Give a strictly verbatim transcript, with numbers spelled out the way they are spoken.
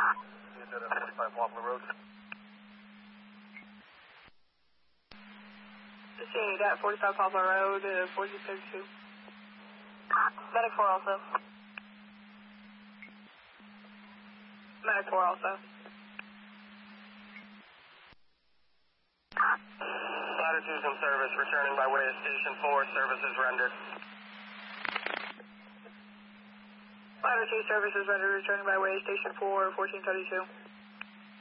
He's at forty-five Poplar Road. Seeing at forty-five Poplar Road, uh, fourteen thirty-two. Medic four also. Medic four also. Latitude's in service, returning by way of Station four, services rendered. Latitude services rendered, returning by way of Station four, fourteen thirty-two.